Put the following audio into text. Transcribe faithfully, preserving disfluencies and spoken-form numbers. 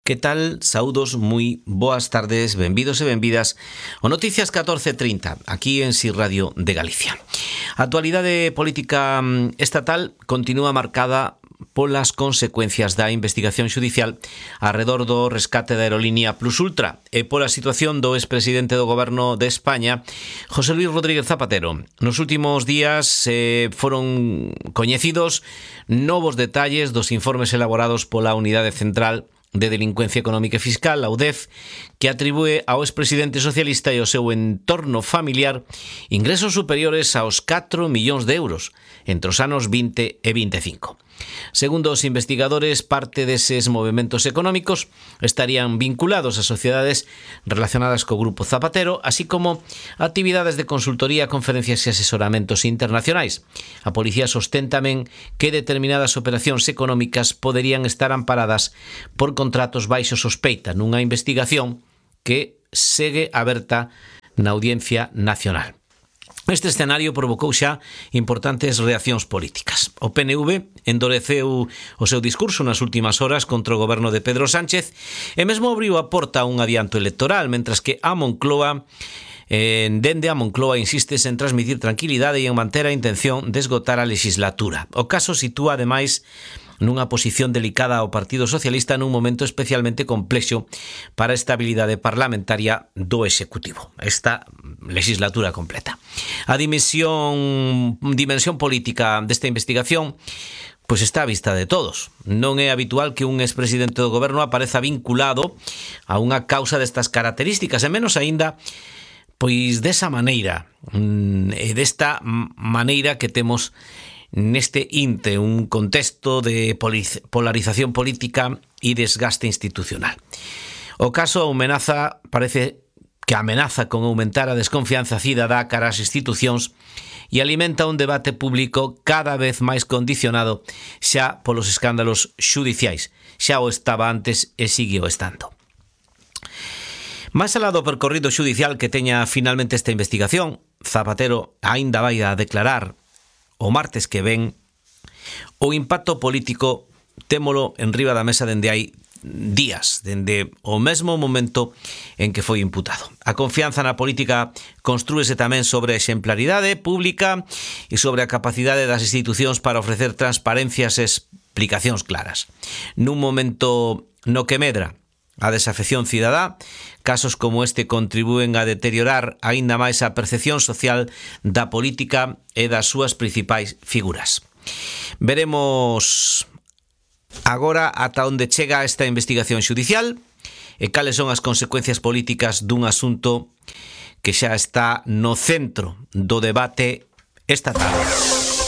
Que tal? Saúdos, moi boas tardes, benvidos e benvidas o Noticias catorce trinta, aquí en Si Radio de Galicia. A actualidade política estatal continúa marcada polas consecuencias da investigación xudicial arredor do rescate da aerolínea Plus Ultra e pola situación do expresidente do Goberno de España, José Luis Rodríguez Zapatero. Nos últimos días eh, foron coñecidos novos detalles dos informes elaborados pola Unidade Central de Delincuencia Económica e Fiscal, a U D E F, que atribúe ao expresidente socialista e ao seu entorno familiar ingresos superiores aos catro millóns de euros entre os anos vinte e vinte e cinco. Segundo os investigadores, parte deses movementos económicos estarían vinculados a sociedades relacionadas co Grupo Zapatero, así como actividades de consultoría, conferencias e asesoramentos internacionais. A policía sostén tamén que determinadas operacións económicas poderían estar amparadas por contratos baixo sospeita nunha investigación que segue aberta na Audiencia Nacional. Este escenario provocou xa importantes reaccións políticas. O P N V endureceu o seu discurso nas últimas horas contra o goberno de Pedro Sánchez e mesmo abriu a porta a un adianto electoral, mentras que a Moncloa, eh, dende a Moncloa, insistes en transmitir tranquilidade e en manter a intención de esgotar a legislatura. O caso sitúa, ademais, nunha posición delicada ao Partido Socialista nun momento especialmente complexo para a estabilidade parlamentaria do Executivo, esta legislatura completa. A dimensión, dimensión política desta investigación pois está á vista de todos. Non é habitual que un expresidente do goberno apareza vinculado a unha causa destas características, e menos aínda pois desa maneira, e desta maneira que temos neste inte, un contexto de polarización política e desgaste institucional. O caso amenaza, parece que amenaza con aumentar a desconfianza cidadá cara ás institucións e alimenta un debate público cada vez máis condicionado xa polos escándalos xudiciais. Xa o estaba antes e sigue o estando. Máis alá do percorrido xudicial que teña finalmente esta investigación, Zapatero aínda vai a declarar o martes que ven. O impacto político témolo en riba da mesa dende hai días, dende o mesmo momento en que foi imputado. A confianza na política construíse tamén sobre a exemplaridade pública e sobre a capacidade das institucións para ofrecer transparencias e explicacións claras. Nun momento no que medra a desafección cidadá, casos como este contribúen a deteriorar aínda máis a percepción social da política e das súas principais figuras. Veremos agora ata onde chega esta investigación xudicial e cales son as consecuencias políticas dun asunto que xa está no centro do debate estatal.